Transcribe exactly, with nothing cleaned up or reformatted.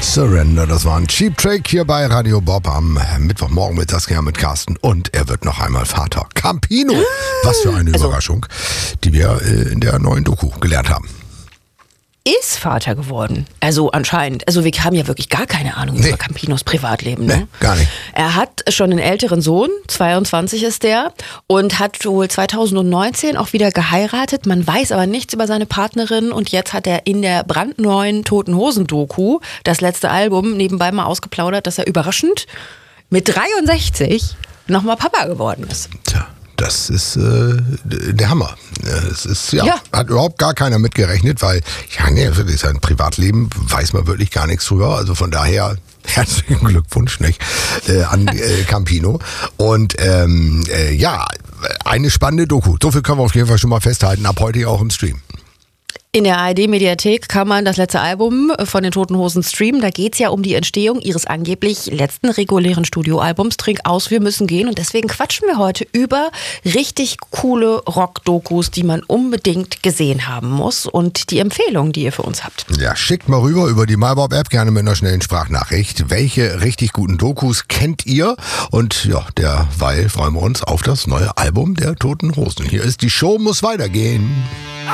Surrender, das war ein Cheap Trick hier bei Radio Bob am Mittwochmorgen mit Saskia, mit Carsten und er wird noch einmal Vater. Campino, was für eine also, Überraschung, die wir äh, in der neuen Doku gelernt haben. Ist Vater geworden. Also anscheinend. Also wir haben ja wirklich gar keine Ahnung nee. über Campinos Privatleben. Ne? Nee, gar nicht. Er hat schon einen älteren Sohn, zweiundzwanzig ist der, und hat wohl zweitausendneunzehn auch wieder geheiratet. Man weiß aber nichts über seine Partnerin und jetzt hat er in der brandneuen Toten Hosen Doku, das letzte Album, nebenbei mal ausgeplaudert, dass er überraschend mit dreiundsechzig nochmal Papa geworden ist. Tja. Das ist äh, der Hammer. Es ist, ja, ja. Hat überhaupt gar keiner mitgerechnet, weil, ja, nee, wirklich sein Privatleben weiß man wirklich gar nichts drüber. Also von daher herzlichen Glückwunsch, nicht, äh, an äh, Campino. Und ähm, äh, ja, eine spannende Doku. So viel können wir auf jeden Fall schon mal festhalten. Ab heute auch im Stream. In der A R D-Mediathek kann man das letzte Album von den Toten Hosen streamen. Da geht es ja um die Entstehung ihres angeblich letzten regulären Studioalbums Trink aus, wir müssen gehen. Und deswegen quatschen wir heute über richtig coole Rock-Dokus, die man unbedingt gesehen haben muss und die Empfehlungen, die ihr für uns habt. Ja, schickt mal rüber über die MyBob-App, gerne mit einer schnellen Sprachnachricht. Welche richtig guten Dokus kennt ihr? Und ja, derweil freuen wir uns auf das neue Album der Toten Hosen. Hier ist Die Show muss weitergehen.